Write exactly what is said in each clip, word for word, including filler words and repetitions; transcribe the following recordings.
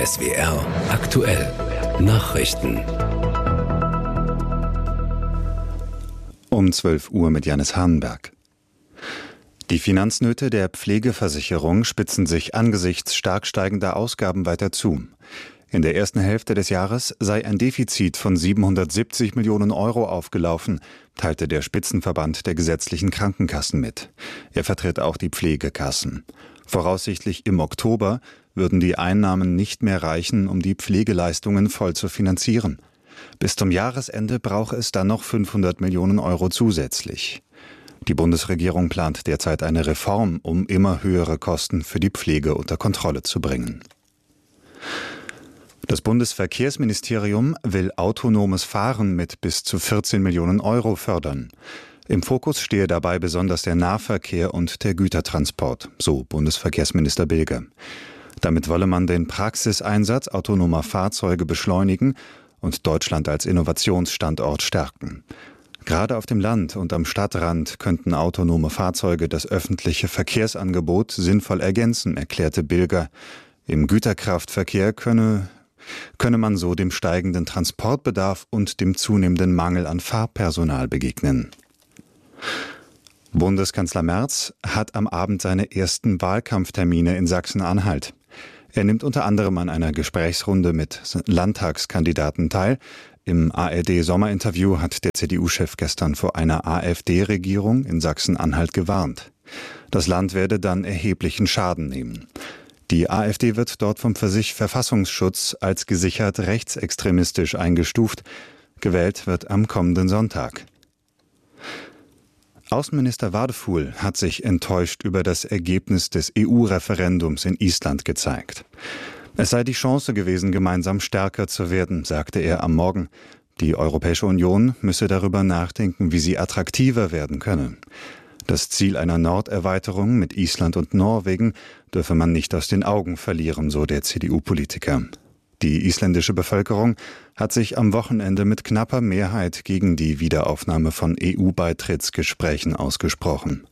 S W R aktuell Nachrichten. Um zwölf Uhr mit Janis Hahnenberg. Die Finanznöte der Pflegeversicherung spitzen sich angesichts stark steigender Ausgaben weiter zu. In der ersten Hälfte des Jahres sei ein Defizit von siebenhundertsiebzig Millionen Euro aufgelaufen, teilte der Spitzenverband der gesetzlichen Krankenkassen mit. Er vertritt auch die Pflegekassen. Voraussichtlich im Oktober würden die Einnahmen nicht mehr reichen, um die Pflegeleistungen voll zu finanzieren. Bis zum Jahresende brauche es dann noch fünfhundert Millionen Euro zusätzlich. Die Bundesregierung plant derzeit eine Reform, um immer höhere Kosten für die Pflege unter Kontrolle zu bringen. Das Bundesverkehrsministerium will autonomes Fahren mit bis zu vierzehn Millionen Euro fördern. Im Fokus stehe dabei besonders der Nahverkehr und der Gütertransport, so Bundesverkehrsminister Bilger. Damit wolle man den Praxiseinsatz autonomer Fahrzeuge beschleunigen und Deutschland als Innovationsstandort stärken. Gerade auf dem Land und am Stadtrand könnten autonome Fahrzeuge das öffentliche Verkehrsangebot sinnvoll ergänzen, erklärte Bilger. Im Güterkraftverkehr könne, könne man so dem steigenden Transportbedarf und dem zunehmenden Mangel an Fahrpersonal begegnen. Bundeskanzler Merz hat am Abend seine ersten Wahlkampftermine in Sachsen-Anhalt. Er nimmt unter anderem an einer Gesprächsrunde mit Landtagskandidaten teil. Im A R D-Sommerinterview hat der C D U-Chef gestern vor einer AfD-Regierung in Sachsen-Anhalt gewarnt. Das Land werde dann erheblichen Schaden nehmen. Die AfD wird dort vom Verfassungsschutz als gesichert rechtsextremistisch eingestuft. Gewählt wird am kommenden Sonntag. Außenminister Wadefuhl hat sich enttäuscht über das Ergebnis des E U-Referendums in Island gezeigt. Es sei die Chance gewesen, gemeinsam stärker zu werden, sagte er am Morgen. Die Europäische Union müsse darüber nachdenken, wie sie attraktiver werden könne. Das Ziel einer Norderweiterung mit Island und Norwegen dürfe man nicht aus den Augen verlieren, so der C D U-Politiker. Die isländische Bevölkerung hat sich am Wochenende mit knapper Mehrheit gegen die Wiederaufnahme von E U-Beitrittsgesprächen ausgesprochen.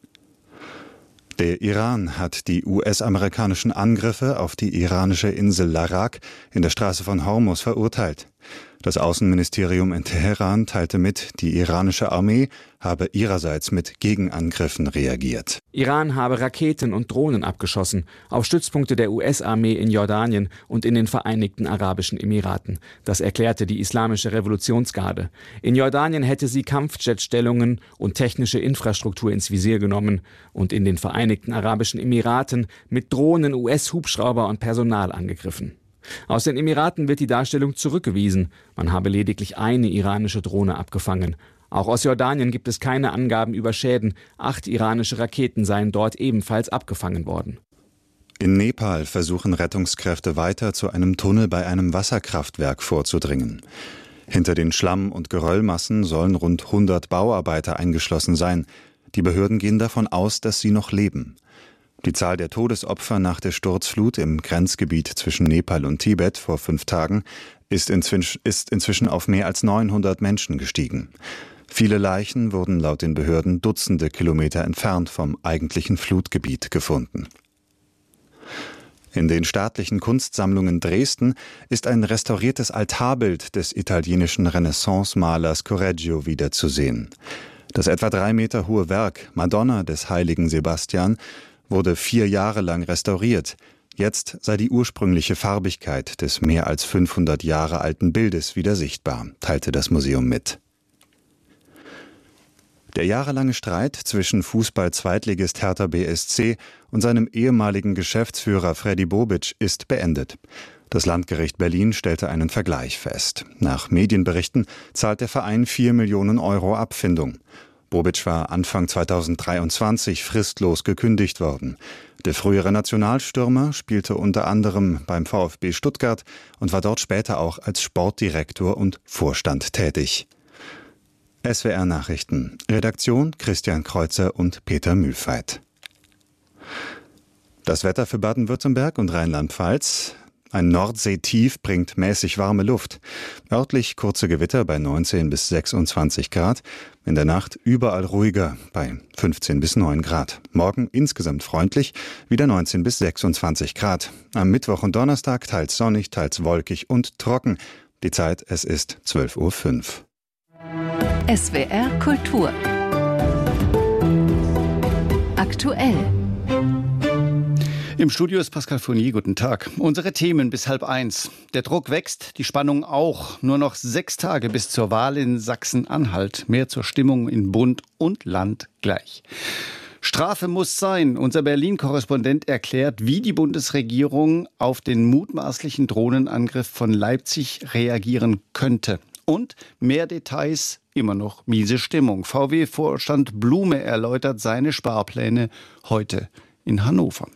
Der Iran hat die U S-amerikanischen Angriffe auf die iranische Insel Larak in der Straße von Hormuz verurteilt. Das Außenministerium in Teheran teilte mit, die iranische Armee habe ihrerseits mit Gegenangriffen reagiert. Iran habe Raketen und Drohnen abgeschossen auf Stützpunkte der U S-Armee in Jordanien und in den Vereinigten Arabischen Emiraten. Das erklärte die Islamische Revolutionsgarde. In Jordanien hätte sie Kampfjetstellungen und technische Infrastruktur ins Visier genommen und in den Vereinigten Arabischen Emiraten mit Drohnen U S-Hubschrauber und Personal angegriffen. Aus den Emiraten wird die Darstellung zurückgewiesen. Man habe lediglich eine iranische Drohne abgefangen. Auch aus Jordanien gibt es keine Angaben über Schäden. Acht iranische Raketen seien dort ebenfalls abgefangen worden. In Nepal versuchen Rettungskräfte weiter zu einem Tunnel bei einem Wasserkraftwerk vorzudringen. Hinter den Schlamm- und Geröllmassen sollen rund hundert Bauarbeiter eingeschlossen sein. Die Behörden gehen davon aus, dass sie noch leben. Die Zahl der Todesopfer nach der Sturzflut im Grenzgebiet zwischen Nepal und Tibet vor fünf Tagen ist inzwischen, ist inzwischen auf mehr als neunhundert Menschen gestiegen. Viele Leichen wurden laut den Behörden Dutzende Kilometer entfernt vom eigentlichen Flutgebiet gefunden. In den staatlichen Kunstsammlungen Dresden ist ein restauriertes Altarbild des italienischen Renaissance-Malers Correggio wiederzusehen. Das etwa drei Meter hohe Werk Madonna des heiligen Sebastian wurde vier Jahre lang restauriert. Jetzt sei die ursprüngliche Farbigkeit des mehr als fünfhundert Jahre alten Bildes wieder sichtbar, teilte das Museum mit. Der jahrelange Streit zwischen Fußball-Zweitligist Hertha B S C und seinem ehemaligen Geschäftsführer Freddy Bobic ist beendet. Das Landgericht Berlin stellte einen Vergleich fest. Nach Medienberichten zahlt der Verein vier Millionen Euro Abfindung. Bobic war Anfang zweitausenddreiundzwanzig fristlos gekündigt worden. Der frühere Nationalstürmer spielte unter anderem beim VfB Stuttgart und war dort später auch als Sportdirektor und Vorstand tätig. S W R Nachrichten. Redaktion Christian Kreuzer und Peter Mühlfeit. Das Wetter für Baden-Württemberg und Rheinland-Pfalz. Ein Nordseetief bringt mäßig warme Luft. Örtlich kurze Gewitter bei neunzehn bis sechsundzwanzig Grad. In der Nacht überall ruhiger bei fünfzehn bis neun Grad. Morgen insgesamt freundlich, wieder neunzehn bis sechsundzwanzig Grad. Am Mittwoch und Donnerstag teils sonnig, teils wolkig und trocken. Die Zeit, es ist zwölf Uhr fünf. S W R Kultur. Aktuell. Im Studio ist Pascal Fournier. Guten Tag. Unsere Themen bis halb eins. Der Druck wächst, die Spannung auch. Nur noch sechs Tage bis zur Wahl in Sachsen-Anhalt. Mehr zur Stimmung in Bund und Land gleich. Strafe muss sein. Unser Berlin-Korrespondent erklärt, wie die Bundesregierung auf den mutmaßlichen Drohnenangriff von Leipzig reagieren könnte. Und mehr Details, immer noch miese Stimmung. V W-Vorstand Blume erläutert seine Sparpläne heute in Hannover.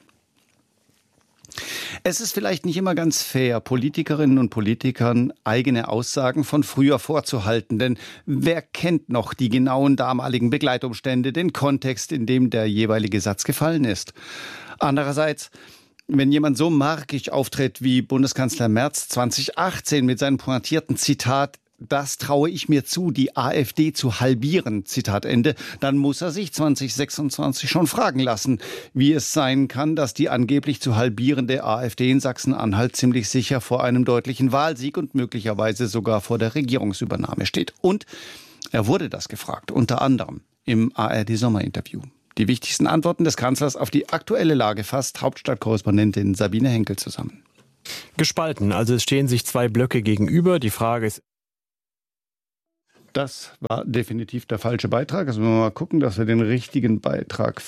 Es ist vielleicht nicht immer ganz fair, Politikerinnen und Politikern eigene Aussagen von früher vorzuhalten. Denn wer kennt noch die genauen damaligen Begleitumstände, den Kontext, in dem der jeweilige Satz gefallen ist? Andererseits, wenn jemand so markig auftritt wie Bundeskanzler Merz zweitausendachtzehn mit seinem pointierten Zitat, das traue ich mir zu, die AfD zu halbieren, Zitat Ende, dann muss er sich zweitausendsechsundzwanzig schon fragen lassen, wie es sein kann, dass die angeblich zu halbierende AfD in Sachsen-Anhalt ziemlich sicher vor einem deutlichen Wahlsieg und möglicherweise sogar vor der Regierungsübernahme steht. Und er wurde das gefragt, unter anderem im A R D-Sommerinterview. Die wichtigsten Antworten des Kanzlers auf die aktuelle Lage fasst Hauptstadtkorrespondentin Sabine Henkel zusammen. Gespalten, also es stehen sich zwei Blöcke gegenüber. Die Frage ist, das war definitiv der falsche Beitrag. Also müssen wir mal gucken, dass wir den richtigen Beitrag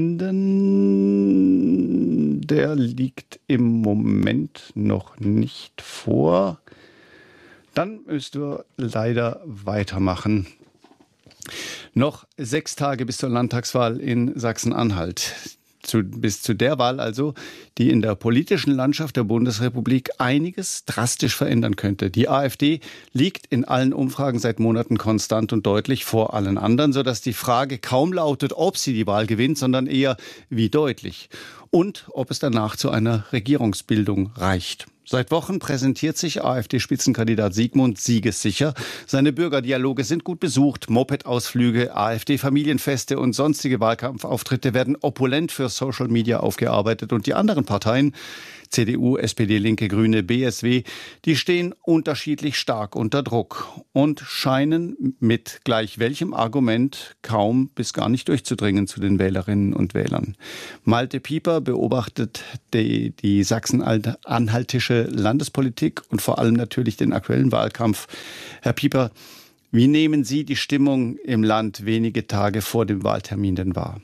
finden. Der liegt im Moment noch nicht vor. Dann müssen wir leider weitermachen. Noch sechs Tage bis zur Landtagswahl in Sachsen-Anhalt. Zu, bis zu der Wahl also, die in der politischen Landschaft der Bundesrepublik einiges drastisch verändern könnte. Die AfD liegt in allen Umfragen seit Monaten konstant und deutlich vor allen anderen, sodass die Frage kaum lautet, ob sie die Wahl gewinnt, sondern eher wie deutlich. Und ob es danach zu einer Regierungsbildung reicht. Seit Wochen präsentiert sich AfD-Spitzenkandidat Sigmund siegessicher. Seine Bürgerdialoge sind gut besucht. Moped-Ausflüge, AfD-Familienfeste und sonstige Wahlkampfauftritte werden opulent für Social Media aufgearbeitet. Und die anderen Parteien, C D U, S P D, Linke, Grüne, B S W, die stehen unterschiedlich stark unter Druck und scheinen mit gleich welchem Argument kaum bis gar nicht durchzudringen zu den Wählerinnen und Wählern. Malte Pieper beobachtet die, die sachsen-anhaltische Landespolitik und vor allem natürlich den aktuellen Wahlkampf. Herr Pieper, wie nehmen Sie die Stimmung im Land wenige Tage vor dem Wahltermin denn wahr?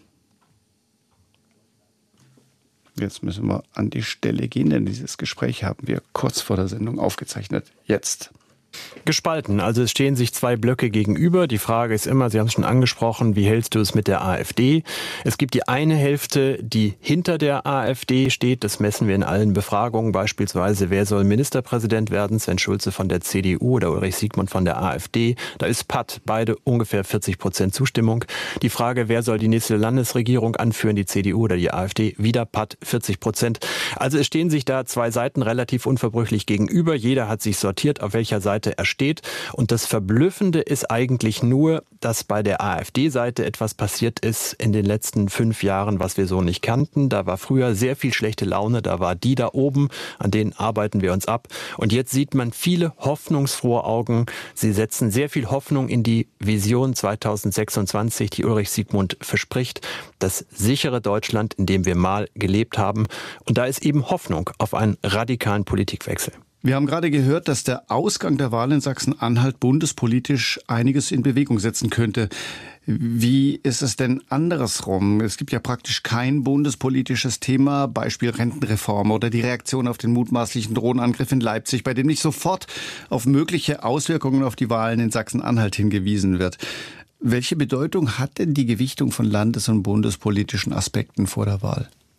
Jetzt müssen wir an die Stelle gehen, denn dieses Gespräch haben wir kurz vor der Sendung aufgezeichnet. Jetzt. Gespalten, also es stehen sich zwei Blöcke gegenüber. Die Frage ist immer, Sie haben es schon angesprochen, wie hältst du es mit der AfD? Es gibt die eine Hälfte, die hinter der AfD steht. Das messen wir in allen Befragungen. Beispielsweise, wer soll Ministerpräsident werden? Sven Schulze von der C D U oder Ulrich Siegmund von der AfD. Da ist Patt, beide ungefähr vierzig Prozent Zustimmung. Die Frage, wer soll die nächste Landesregierung anführen? Die C D U oder die AfD? Wieder Patt, vierzig Prozent. Also es stehen sich da zwei Seiten relativ unverbrüchlich gegenüber. Jeder hat sich sortiert, auf welcher Seite er steht. Und das Verblüffende ist eigentlich nur, dass bei der AfD-Seite etwas passiert ist in den letzten fünf Jahren, was wir so nicht kannten. Da war früher sehr viel schlechte Laune, da war die da oben, an denen arbeiten wir uns ab. Und jetzt sieht man viele hoffnungsfrohe Augen. Sie setzen sehr viel Hoffnung in die Vision zweitausendsechsundzwanzig, die Ulrich Siegmund verspricht. Das sichere Deutschland, in dem wir mal gelebt haben. Und da ist eben Hoffnung auf einen radikalen Politikwechsel. Wir haben gerade gehört, dass der Ausgang der Wahl in Sachsen-Anhalt bundespolitisch einiges in Bewegung setzen könnte. Wie ist es denn andersrum? Es gibt ja praktisch kein bundespolitisches Thema, Beispiel Rentenreform oder die Reaktion auf den mutmaßlichen Drohnenangriff in Leipzig, bei dem nicht sofort auf mögliche Auswirkungen auf die Wahlen in Sachsen-Anhalt hingewiesen wird. Welche Bedeutung hat denn die Gewichtung von landes- und bundespolitischen Aspekten vor der Wahl?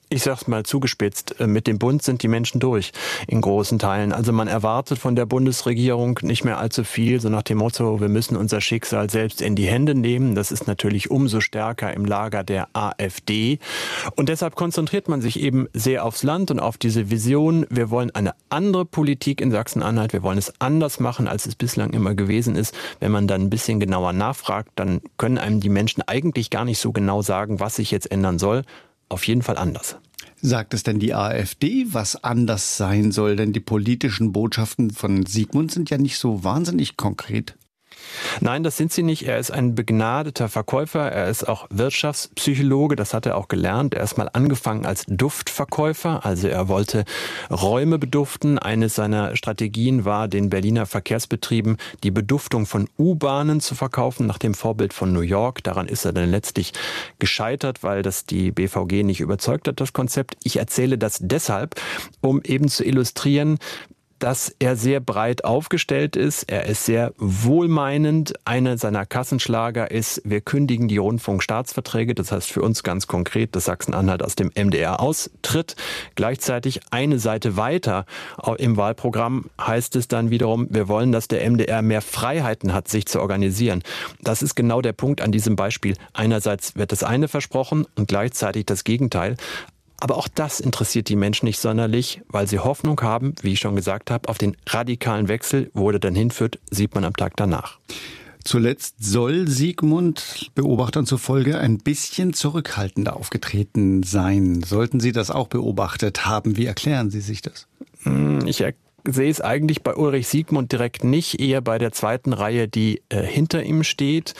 Ich sag's mal zugespitzt, mit dem Bund sind die Menschen durch in großen Teilen. Also man erwartet von der Bundesregierung nicht mehr allzu viel, so nach dem Motto, wir müssen unser Schicksal selbst in die Hände nehmen. Das ist natürlich umso stärker im Lager der AfD. Und deshalb konzentriert man sich eben sehr aufs Land und auf diese Vision, wir wollen eine andere Politik in Sachsen-Anhalt, wir wollen es anders machen, als es bislang immer gewesen ist. Wenn man dann ein bisschen genauer nachfragt, dann können einem die Menschen eigentlich gar nicht so genau sagen, was sich jetzt ändern soll. Auf jeden Fall anders. Sagt es denn die AfD, was anders sein soll? Denn die politischen Botschaften von Sigmund sind ja nicht so wahnsinnig konkret. Nein, das sind sie nicht. Er ist ein begnadeter Verkäufer. Er ist auch Wirtschaftspsychologe. Das hat er auch gelernt. Er ist mal angefangen als Duftverkäufer. Also er wollte Räume beduften. Eines seiner Strategien war, den Berliner Verkehrsbetrieben die Beduftung von U-Bahnen zu verkaufen, nach dem Vorbild von New York. Daran ist er dann letztlich gescheitert, weil das die B V G nicht überzeugt hat, das Konzept. Ich erzähle das deshalb, um eben zu illustrieren, dass er sehr breit aufgestellt ist. Er ist sehr wohlmeinend. Einer seiner Kassenschlager ist, wir kündigen die Rundfunkstaatsverträge. Das heißt für uns ganz konkret, dass Sachsen-Anhalt aus dem M D R austritt. Gleichzeitig eine Seite weiter im Wahlprogramm heißt es dann wiederum, wir wollen, dass der M D R mehr Freiheiten hat, sich zu organisieren. Das ist genau der Punkt an diesem Beispiel. Einerseits wird das eine versprochen und gleichzeitig das Gegenteil. Aber auch das interessiert die Menschen nicht sonderlich, weil sie Hoffnung haben, wie ich schon gesagt habe, auf den radikalen Wechsel. Wo er dann hinführt, sieht man am Tag danach. Zuletzt soll Sigmund Beobachtern zufolge ein bisschen zurückhaltender aufgetreten sein. Sollten Sie das auch beobachtet haben? Wie erklären Sie sich das? Ich erkläre. sehe es eigentlich bei Ulrich Sigmund direkt nicht, eher bei der zweiten Reihe, die äh, hinter ihm steht.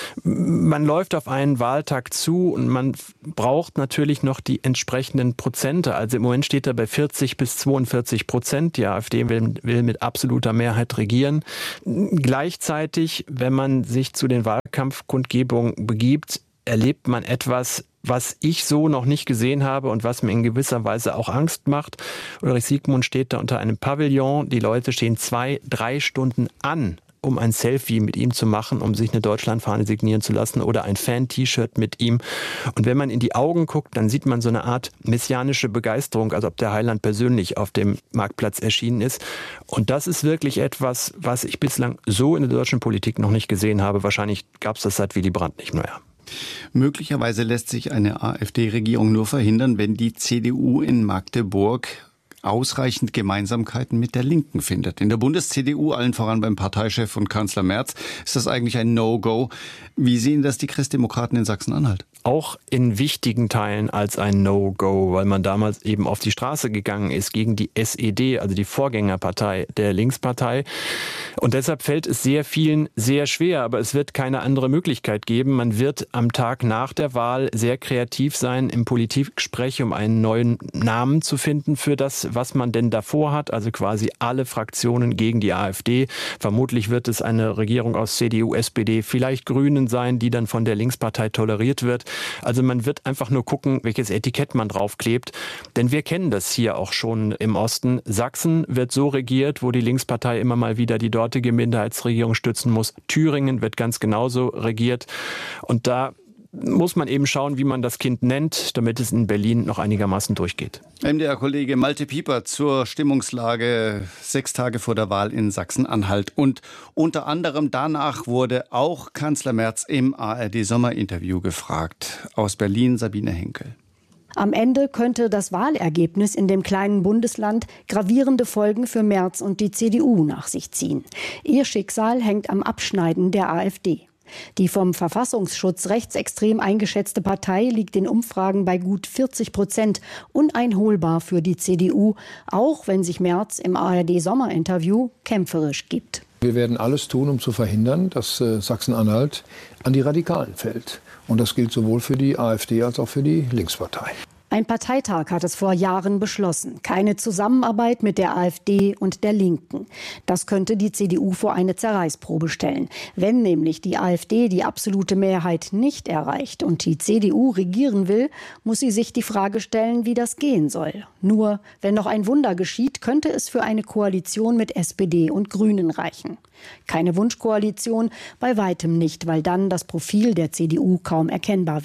Man läuft auf einen Wahltag zu und man braucht natürlich noch die entsprechenden Prozente. Also im Moment steht er bei vierzig bis zweiundvierzig Prozent. Die AfD will, will mit absoluter Mehrheit regieren. Gleichzeitig, wenn man sich zu den Wahlkampfkundgebungen begibt, erlebt man etwas, was ich so noch nicht gesehen habe und was mir in gewisser Weise auch Angst macht. Ulrich Sigmund steht da unter einem Pavillon. Die Leute stehen zwei, drei Stunden an, um ein Selfie mit ihm zu machen, um sich eine Deutschlandfahne signieren zu lassen oder ein Fan-T-Shirt mit ihm. Und wenn man in die Augen guckt, dann sieht man so eine Art messianische Begeisterung, als ob der Heiland persönlich auf dem Marktplatz erschienen ist. Und das ist wirklich etwas, was ich bislang so in der deutschen Politik noch nicht gesehen habe. Wahrscheinlich gab es das seit Willy Brandt nicht mehr. Möglicherweise lässt sich eine AfD-Regierung nur verhindern, wenn die C D U in Magdeburg ausreichend Gemeinsamkeiten mit der Linken findet. In der Bundes-C D U, allen voran beim Parteichef und Kanzler Merz, ist das eigentlich ein No-Go. Wie sehen das die Christdemokraten in Sachsen-Anhalt? Auch in wichtigen Teilen als ein No-Go, weil man damals eben auf die Straße gegangen ist gegen die S E D, also die Vorgängerpartei der Linkspartei. Und deshalb fällt es sehr vielen sehr schwer, aber es wird keine andere Möglichkeit geben. Man wird am Tag nach der Wahl sehr kreativ sein im Politikgespräch, um einen neuen Namen zu finden für das, was man denn davor hat, also quasi alle Fraktionen gegen die AfD. Vermutlich wird es eine Regierung aus C D U, S P D, vielleicht Grünen sein, die dann von der Linkspartei toleriert wird. Also man wird einfach nur gucken, welches Etikett man draufklebt. Denn wir kennen das hier auch schon im Osten. Sachsen wird so regiert, wo die Linkspartei immer mal wieder die dortige Minderheitsregierung stützen muss. Thüringen wird ganz genauso regiert. Und da muss man eben schauen, wie man das Kind nennt, damit es in Berlin noch einigermaßen durchgeht. M D R-Kollege Malte Pieper zur Stimmungslage sechs Tage vor der Wahl in Sachsen-Anhalt. Und unter anderem danach wurde auch Kanzler Merz im A R D-Sommerinterview gefragt. Aus Berlin Sabine Henkel. Am Ende könnte das Wahlergebnis in dem kleinen Bundesland gravierende Folgen für Merz und die C D U nach sich ziehen. Ihr Schicksal hängt am Abschneiden der AfD. Die vom Verfassungsschutz rechtsextrem eingeschätzte Partei liegt in Umfragen bei gut vierzig Prozent, uneinholbar für die C D U, auch wenn sich Merz im A R D-Sommerinterview kämpferisch gibt. Wir werden alles tun, um zu verhindern, dass äh, Sachsen-Anhalt an die Radikalen fällt. Und das gilt sowohl für die AfD als auch für die Linkspartei. Ein Parteitag hat es vor Jahren beschlossen. Keine Zusammenarbeit mit der AfD und der Linken. Das könnte die C D U vor eine Zerreißprobe stellen. Wenn nämlich die AfD die absolute Mehrheit nicht erreicht und die C D U regieren will, muss sie sich die Frage stellen, wie das gehen soll. Nur, wenn noch ein Wunder geschieht, könnte es für eine Koalition mit S P D und Grünen reichen. Keine Wunschkoalition, bei weitem nicht, weil dann das Profil der C D U kaum erkennbar wäre.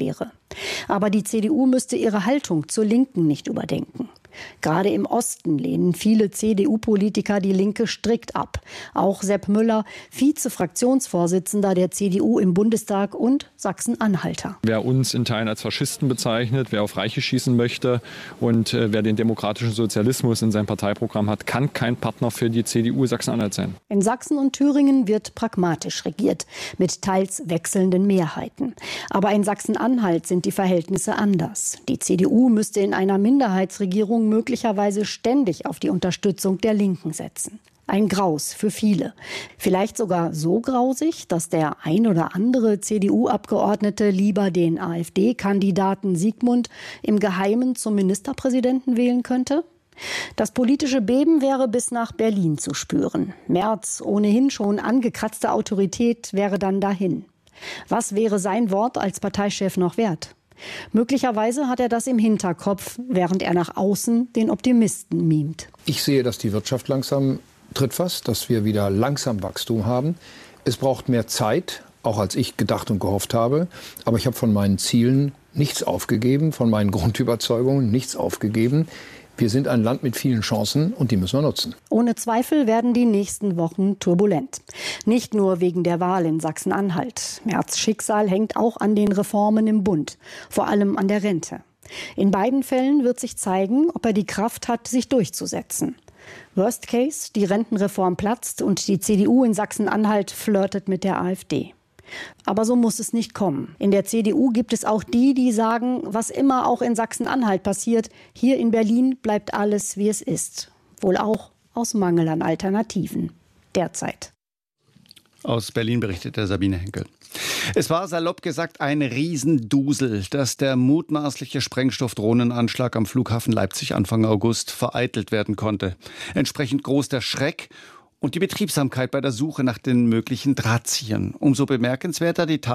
Aber die C D U müsste ihre Haltung zur Linken nicht überdenken. Gerade im Osten lehnen viele C D U-Politiker die Linke strikt ab. Auch Sepp Müller, Vize-Fraktionsvorsitzender der C D U im Bundestag und Sachsen-Anhalter. Wer uns in Teilen als Faschisten bezeichnet, wer auf Reiche schießen möchte und äh, wer den demokratischen Sozialismus in seinem Parteiprogramm hat, kann kein Partner für die C D U Sachsen-Anhalt sein. In Sachsen und Thüringen wird pragmatisch regiert, mit teils wechselnden Mehrheiten. Aber in Sachsen-Anhalt sind die Verhältnisse anders. Die C D U müsste in einer Minderheitsregierung möglicherweise ständig auf die Unterstützung der Linken setzen. Ein Graus für viele. Vielleicht sogar so grausig, dass der ein oder andere C D U-Abgeordnete lieber den AfD-Kandidaten Sigmund im Geheimen zum Ministerpräsidenten wählen könnte? Das politische Beben wäre bis nach Berlin zu spüren. Merz, ohnehin schon angekratzte Autorität, wäre dann dahin. Was wäre sein Wort als Parteichef noch wert? Möglicherweise hat er das im Hinterkopf, während er nach außen den Optimisten mimt. Ich sehe, dass die Wirtschaft langsam trittfast, dass wir wieder langsam Wachstum haben. Es braucht mehr Zeit, auch als ich gedacht und gehofft habe. Aber ich habe von meinen Zielen nichts aufgegeben, von meinen Grundüberzeugungen nichts aufgegeben. Wir sind ein Land mit vielen Chancen und die müssen wir nutzen. Ohne Zweifel werden die nächsten Wochen turbulent. Nicht nur wegen der Wahl in Sachsen-Anhalt. Merz' Schicksal hängt auch an den Reformen im Bund, vor allem an der Rente. In beiden Fällen wird sich zeigen, ob er die Kraft hat, sich durchzusetzen. Worst Case, die Rentenreform platzt und die C D U in Sachsen-Anhalt flirtet mit der AfD. Aber so muss es nicht kommen. In der C D U gibt es auch die, die sagen, was immer auch in Sachsen-Anhalt passiert, hier in Berlin bleibt alles, wie es ist. Wohl auch aus Mangel an Alternativen. Derzeit. Aus Berlin berichtete Sabine Henkel. Es war salopp gesagt ein Riesendusel, dass der mutmaßliche Sprengstoffdrohnenanschlag am Flughafen Leipzig Anfang August vereitelt werden konnte. Entsprechend groß der Schreck und die Betriebsamkeit bei der Suche nach den möglichen Drahtziehern. Umso bemerkenswerter die Tatsache,